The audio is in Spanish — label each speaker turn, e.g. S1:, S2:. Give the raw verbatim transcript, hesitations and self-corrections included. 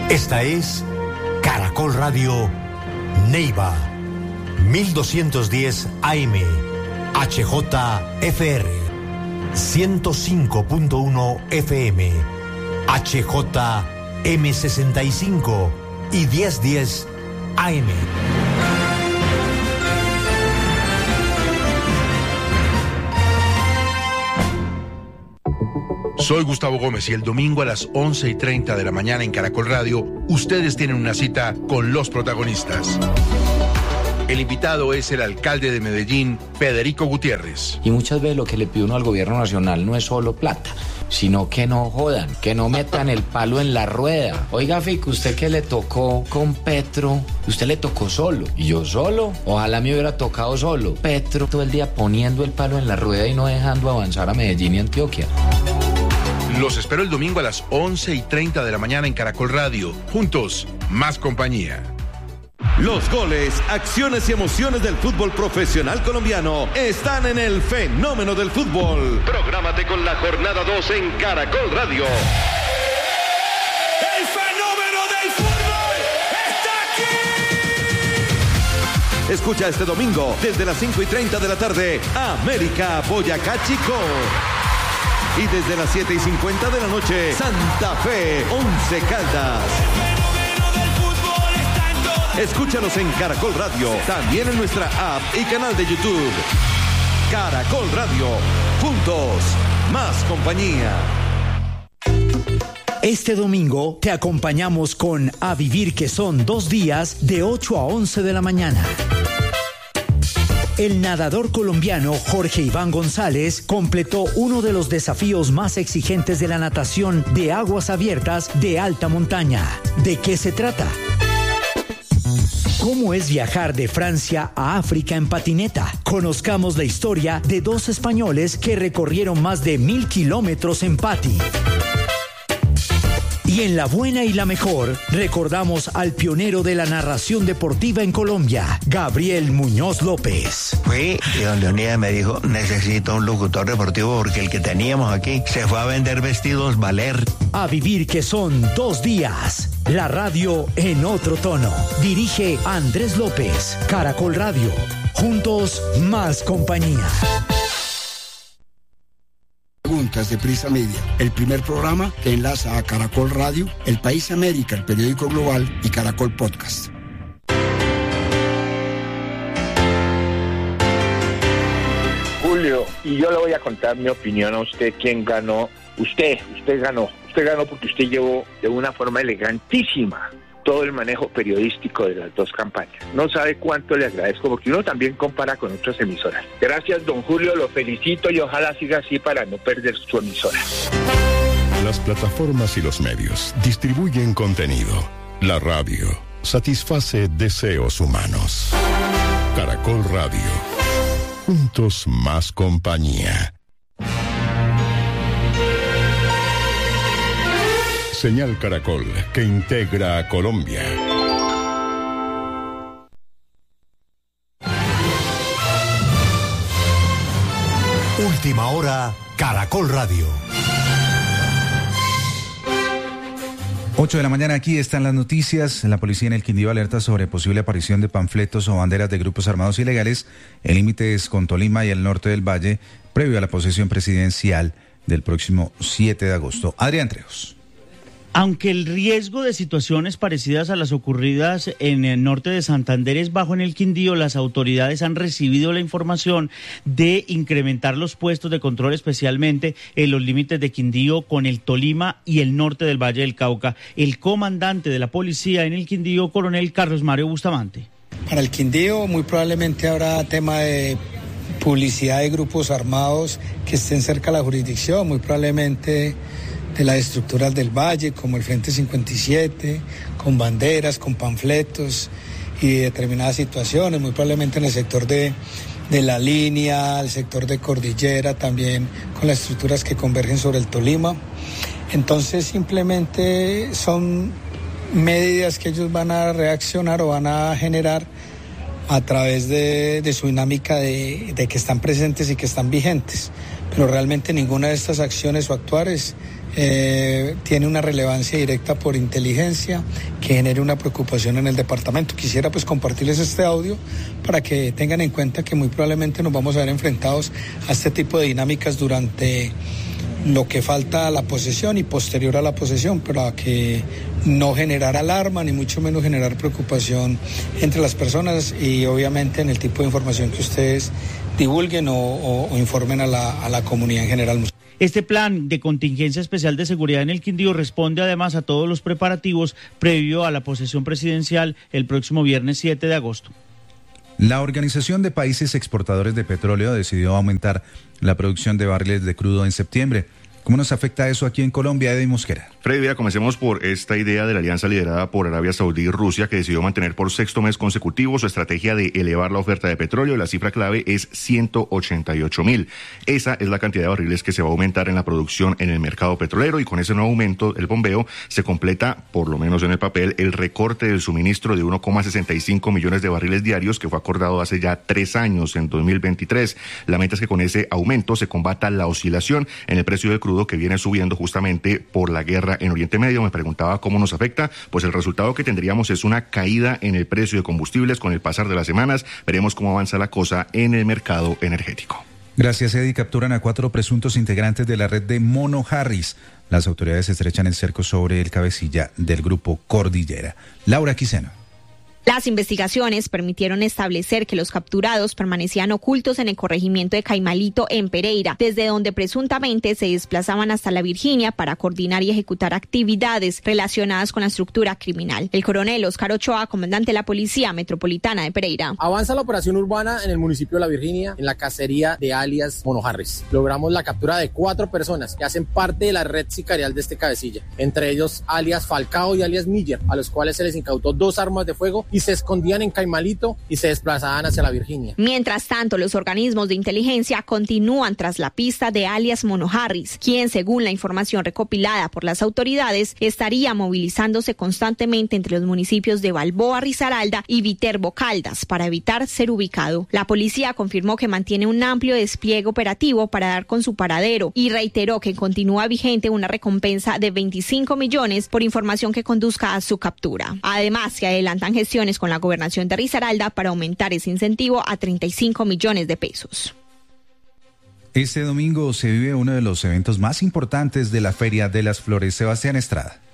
S1: Esta es Caracol Radio Neiva, mil doscientos diez A M, H J F R, ciento cinco punto uno F M, H J M sesenta y cinco y mil diez A M.
S2: Soy Gustavo Gómez y el domingo a las once y treinta de la mañana en Caracol Radio, ustedes tienen una cita con los protagonistas. El invitado es el alcalde de Medellín, Federico Gutiérrez.
S3: Y muchas veces lo que le pide uno al gobierno nacional no es solo plata, sino que no jodan, que no metan el palo en la rueda. Oiga, Fico, usted que le tocó con Petro, usted le tocó solo. Y yo solo, ojalá me hubiera tocado solo. Petro todo el día poniendo el palo en la rueda y no dejando avanzar a Medellín y Antioquia.
S2: Los espero el domingo a las once y treinta de la mañana en Caracol Radio. Juntos, más compañía.
S4: Los goles, acciones y emociones del fútbol profesional colombiano están en el fenómeno del fútbol. Prográmate con la jornada dos en Caracol Radio.
S5: ¡El fenómeno del fútbol está aquí!
S4: Escucha este domingo desde las cinco y treinta de la tarde, América Boyacá Chico. Y desde las siete y cincuenta de la noche, Santa Fe Once Caldas. Escúchanos en Caracol Radio, también en nuestra app y canal de YouTube. Caracol Radio, juntos, más compañía.
S6: Este domingo te acompañamos con A Vivir, que son dos días de ocho a once de la mañana. El nadador colombiano Jorge Iván González completó uno de los desafíos más exigentes de la natación de aguas abiertas de alta montaña. ¿De qué se trata? ¿Cómo es viajar de Francia a África en patineta? Conozcamos la historia de dos españoles que recorrieron más de mil kilómetros en pati. Y en La Buena y la Mejor, recordamos al pionero de la narración deportiva en Colombia, Gabriel Muñoz López.
S7: Fui y don Leonidas me dijo, necesito un locutor deportivo porque el que teníamos aquí se fue a vender vestidos Valer.
S6: A Vivir, que son dos días. La radio en otro tono. Dirige Andrés López. Caracol Radio. Juntos, más compañía.
S8: Preguntas de Prisa Media, el primer programa que enlaza a Caracol Radio, El País América, el periódico global, y Caracol Podcast.
S9: Julio, y yo le voy a contar mi opinión a usted, quién ganó. Usted, usted ganó. Usted ganó porque usted llevó de una forma elegantísima todo el manejo periodístico de las dos campañas. No sabe cuánto le agradezco, porque uno también compara con otras emisoras. Gracias, don Julio, lo felicito y ojalá siga así para no perder su emisora.
S10: Las plataformas y los medios distribuyen contenido. La radio satisface deseos humanos. Caracol Radio. Juntos, más compañía. Señal Caracol, que integra a Colombia.
S1: Última hora, Caracol Radio.
S11: ocho de la mañana, aquí están las noticias. La policía en el Quindío alerta sobre posible aparición de panfletos o banderas de grupos armados ilegales en límites con Tolima y el norte del Valle, previo a la posesión presidencial del próximo siete de agosto. Adrián Trejos.
S12: Aunque el riesgo de situaciones parecidas a las ocurridas en el norte de Santander es bajo en el Quindío, las autoridades han recibido la información de incrementar los puestos de control, especialmente en los límites de Quindío con el Tolima y el norte del Valle del Cauca. El comandante de la policía en el Quindío, coronel Carlos Mario Bustamante.
S13: Para el Quindío muy probablemente habrá tema de publicidad de grupos armados que estén cerca de la jurisdicción, muy probablemente de las estructuras del Valle, como el Frente cincuenta y siete, con banderas, con panfletos y determinadas situaciones, muy probablemente en el sector de, de la línea, el sector de Cordillera, también con las estructuras que convergen sobre el Tolima. Entonces simplemente son medidas que ellos van a reaccionar o van a generar a través de, de su dinámica de, de que están presentes y que están vigentes. pero realmente ninguna de estas acciones o actuares eh, tiene una relevancia directa por inteligencia que genere una preocupación en el departamento. Quisiera pues compartirles este audio para que tengan en cuenta que muy probablemente nos vamos a ver enfrentados a este tipo de dinámicas durante lo que falta a la posesión y posterior a la posesión, para que no generar alarma ni mucho menos generar preocupación entre las personas y obviamente en el tipo de información que ustedes divulguen o, o, o informen a la, a la comunidad en general.
S12: Este plan de contingencia especial de seguridad en el Quindío responde además a todos los preparativos previo a la posesión presidencial el próximo viernes siete de agosto.
S11: La Organización de Países Exportadores de Petróleo decidió aumentar la producción de barriles de crudo en septiembre. ¿Cómo nos afecta eso aquí en Colombia, Eddie Mosquera?
S14: Freddy, vea, comencemos por esta idea de la alianza liderada por Arabia Saudí y Rusia, que decidió mantener por sexto mes consecutivo su estrategia de elevar la oferta de petróleo. La cifra clave es ciento ochenta y ocho mil. Esa es la cantidad de barriles que se va a aumentar en la producción en el mercado petrolero, y con ese nuevo aumento, el bombeo, se completa, por lo menos en el papel, el recorte del suministro de uno coma sesenta y cinco millones de barriles diarios que fue acordado hace ya tres años, en dos mil veintitrés. La meta es que con ese aumento se combata la oscilación en el precio del crudo, que viene subiendo justamente por la guerra en Oriente Medio. Me preguntaba cómo nos afecta. Pues el resultado que tendríamos es una caída en el precio de combustibles con el pasar de las semanas. Veremos cómo avanza la cosa en el mercado energético.
S11: Gracias, Eddie. Capturan a cuatro presuntos integrantes de la red de Mono Harris. Las autoridades estrechan el cerco sobre el cabecilla del grupo Cordillera. Laura Quiseno.
S15: Las investigaciones permitieron establecer que los capturados permanecían ocultos en el corregimiento de Caimalito, en Pereira, desde donde presuntamente se desplazaban hasta la Virginia para coordinar y ejecutar actividades relacionadas con la estructura criminal. El coronel Oscar Ochoa, comandante de la Policía Metropolitana de Pereira.
S16: Avanza la operación urbana en el municipio de La Virginia, en la cacería de alias Mono Harris. Logramos la captura de cuatro personas que hacen parte de la red sicarial de este cabecilla, entre ellos alias Falcao y alias Miller, a los cuales se les incautó dos armas de fuego y se escondían en Caimalito y se desplazaban hacia la Virginia.
S15: Mientras tanto, los organismos de inteligencia continúan tras la pista de alias Mono Harris, quien, según la información recopilada por las autoridades, estaría movilizándose constantemente entre los municipios de Balboa, Risaralda y Viterbo, Caldas, para evitar ser ubicado. La policía confirmó que mantiene un amplio despliegue operativo para dar con su paradero y reiteró que continúa vigente una recompensa de veinticinco millones por información que conduzca a su captura. Además, se adelantan gestiones con la gobernación de Risaralda para aumentar ese incentivo a treinta y cinco millones de pesos.
S11: Este domingo se vive uno de los eventos más importantes de la Feria de las Flores. Sebastián Estrada.